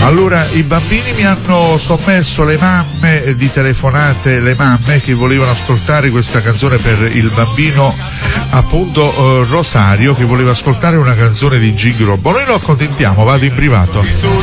Allora, i bambini mi hanno sommerso le mamme di telefonate, le mamme che volevano ascoltare questa canzone per il bambino, appunto Rosario, che voleva ascoltare una canzone di Gigrobbo. Noi lo accontentiamo, vado in privato.